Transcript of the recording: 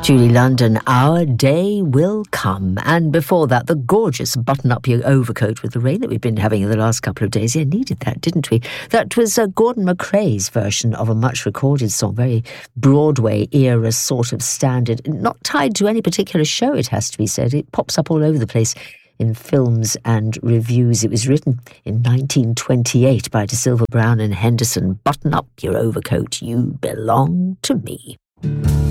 Julie London, Our Day Will Come. And before that, the gorgeous Button Up Your Overcoat with the rain that we've been having in the last couple of days. Yeah, needed that, didn't we? That was Gordon McRae's version of a much-recorded song, very Broadway-era sort of standard, not tied to any particular show, it has to be said. It pops up all over the place in films and reviews. It was written in 1928 by De Silva Brown and Henderson. Button up your overcoat, you belong to me.